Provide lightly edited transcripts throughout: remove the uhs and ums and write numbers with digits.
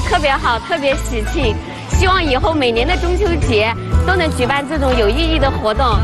特别好，特别喜庆。希望以后每年的中秋节都能举办这种有意义的活动。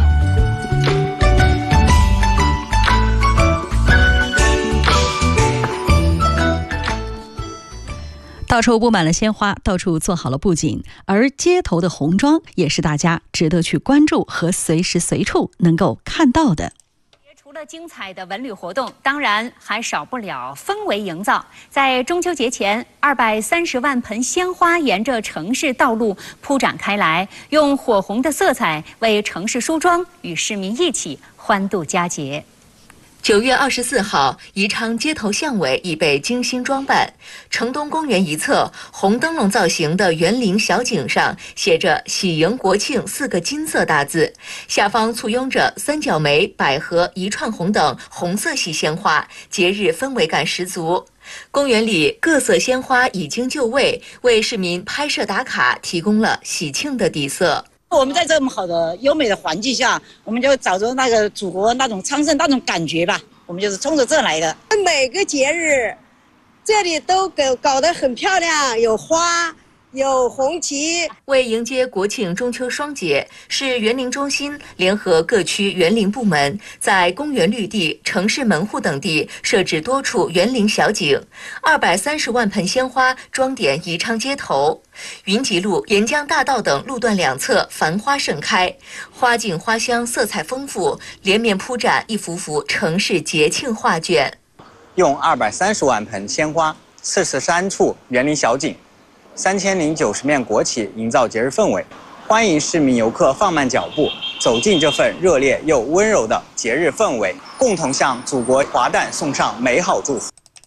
到处布满了鲜花，到处做好了布景，而街头的红妆也是大家值得去关注和随时随处能够看到的。 除了精彩的文旅活动，当然还少不了氛围营造。在中秋节前，230万盆鲜花沿着城市道路铺展开来，用火红的色彩为城市梳妆，与市民一起欢度佳节。 9月24号，宜昌街头巷尾已被精心装扮。城东公园一侧，红灯笼造型的园林小景上写着“喜迎国庆”4个金色大字，下方簇拥着三角梅、百合、一串红等红色系鲜花，节日氛围感十足。公园里各色鲜花已经就位，为市民拍摄打卡提供了喜庆的底色。 我们在这么好的优美的环境下，我们就找着那个祖国那种昌盛那种感觉吧，我们就是冲着这来的。 每个节日这里都搞得很漂亮，有花有红旗。 为迎接国庆中秋双节，市园林中心联合各区园林部门，在公园绿地、城市门户等地设置多处园林小景，230万盆鲜花装点宜昌街头。云集路、沿江大道等路段两侧繁花盛开，花景花香色彩丰富，连绵铺展一幅幅城市节庆画卷。 用230万盆鲜花，43处园林小景，3090面国旗营造节日氛围，欢迎市民游客放慢脚步，走进这份热烈又温柔的节日氛围，共同向祖国华诞送上美好祝福。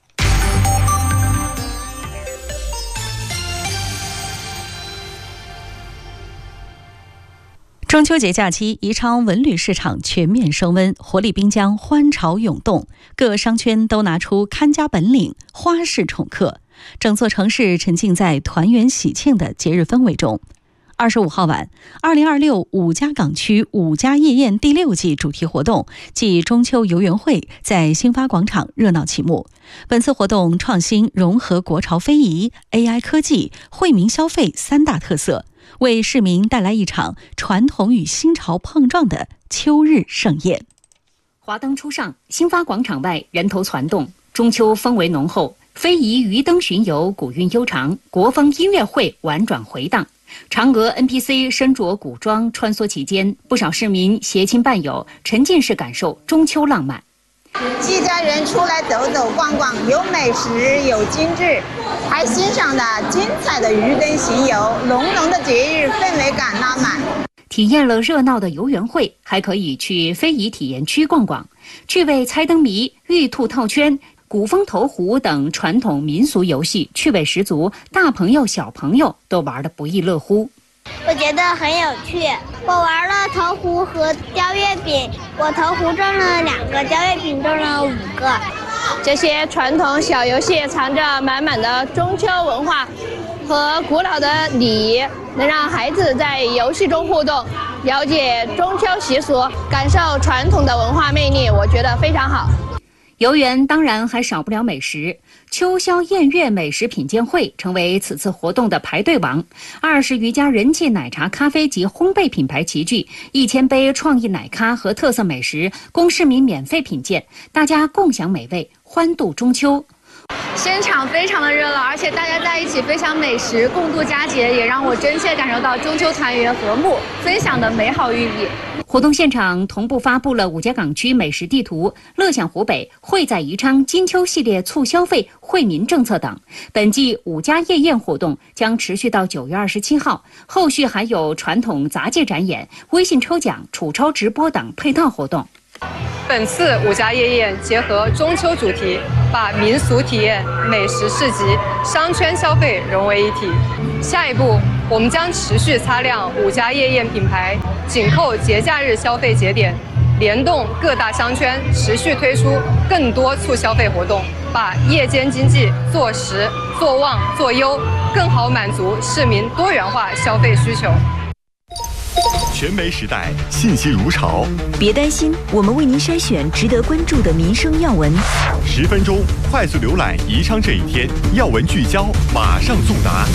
中秋节假期，宜昌文旅市场全面升温，活力滨江，欢潮涌动，各商圈都拿出看家本领，花式宠客，整座城市沉浸在团圆喜庆的节日氛围中。25号晚，2026五家港区五家夜宴第6季主题活动暨中秋游园会在兴发广场热闹启幕。本次活动创新融合国潮非遗、AI 科技、惠民消费3大特色，为市民带来一场传统与新潮碰撞的秋日盛宴。 华灯初上，兴发广场外人头攒动，中秋氛围浓厚。非遗鱼灯巡游古韵悠长，国风音乐会婉转回荡，嫦娥 NPC 身着古装穿梭其间，不少市民携亲伴友，沉浸式感受中秋浪漫。 季家人出来走走逛逛，有美食有精致，还欣赏了精彩的鱼灯巡游，浓浓的节日氛围感拉满。 体验了热闹的游园会，还可以去非遗体验区逛逛，趣味猜灯谜、玉兔套圈、古风投壶等传统民俗游戏趣味十足，大朋友小朋友都玩得不亦乐乎。 我觉得很有趣，我玩了投壶和雕月饼，我投壶中了2个，雕月饼中了5个。 这些传统小游戏藏着满满的中秋文化和古老的礼仪，能让孩子在游戏中互动，了解中秋习俗，感受传统的文化魅力，我觉得非常好。 游园当然还少不了美食，秋宵宴月美食品鉴会成为此次活动的排队王，20余家人气奶茶、咖啡及烘焙品牌齐聚，1000杯创意奶咖和特色美食供市民免费品鉴，大家共享美味，欢度中秋。 现场非常的热闹，而且大家在一起分享美食，共度佳节，也让我真切感受到中秋团圆和睦分享的美好寓意。 活动现场同步发布了5家港区美食地图、乐享湖北、惠在宜昌金秋系列促消费惠民政策等。本季5家夜宴活动将持续到9月27号，后续还有传统杂技展演、微信抽奖、储超直播等配套活动。 本次5家夜宴结合中秋主题，把民俗体验、美食市集、商圈消费融为一体。下一步，我们将持续擦亮5家夜宴品牌，紧扣节假日消费节点，联动各大商圈，持续推出更多促消费活动，把夜间经济做实、做旺、做优，更好满足市民多元化消费需求。 传媒时代，信息如潮。 别担心，我们为您筛选值得关注的民生要闻。 10分钟快速浏览宜昌这一天，要闻聚焦，马上送达。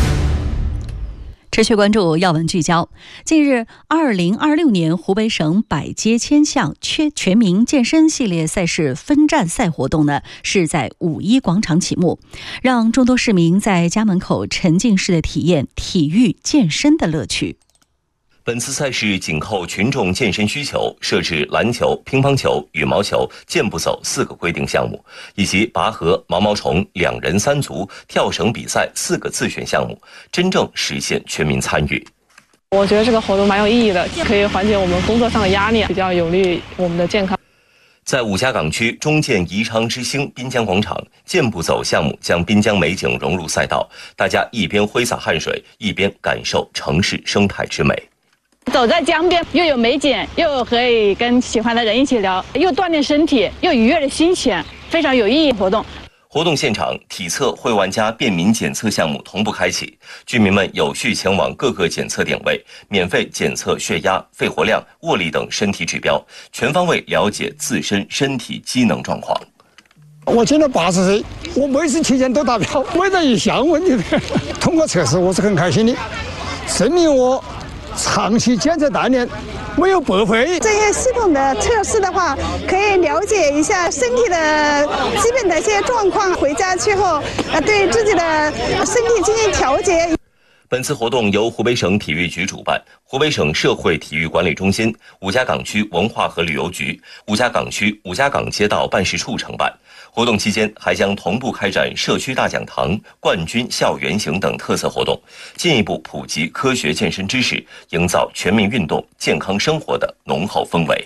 持续关注要闻聚焦。近日，2026年湖北省百街千巷全民健身系列赛事分站赛活动呢，是在5·1广场启幕，让众多市民在家门口沉浸式的体验体育健身的乐趣。 本次赛事紧扣群众健身需求，设置篮球、乒乓球、羽毛球、健步走4个规定项目，以及拔河、毛毛虫、2人3足、跳绳比赛4个自选项目，真正实现全民参与。 我觉得这个活动蛮有意义的，可以缓解我们工作上的压力，比较有利于我们的健康。 在五家港区中建宜昌之星滨江广场，健步走项目将滨江美景融入赛道，大家一边挥洒汗水，一边感受城市生态之美。 走在江边，又有美景，又可以跟喜欢的人一起聊，又锻炼身体，又愉悦的心情，非常有意义活动。 活动现场，体测会玩家便民检测项目同步开启，居民们有序前往各个检测点位，免费检测血压、肺活量、握力等身体指标，全方位了解自身身体机能状况。 我今年80岁，我每次体检都达标，没得一项问题。通过测试，我是很开心的，证明我长期坚持锻炼没有白费。 这些系统的测试的话，可以了解一下身体的基本的一些状况，回家去后对自己的身体进行调节。 本次活动由湖北省体育局主办，湖北省社会体育管理中心、五家港区文化和旅游局、五家港区五家港街道办事处承办。活动期间还将同步开展社区大讲堂、冠军校园行等特色活动，进一步普及科学健身知识，营造全民运动、健康生活的浓厚氛围。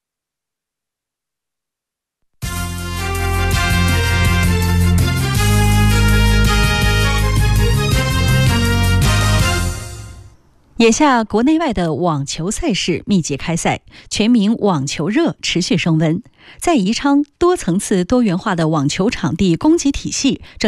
眼下国内外的网球赛事密集开赛，全民网球热持续升温。在宜昌，多层次多元化的网球场地供给体系正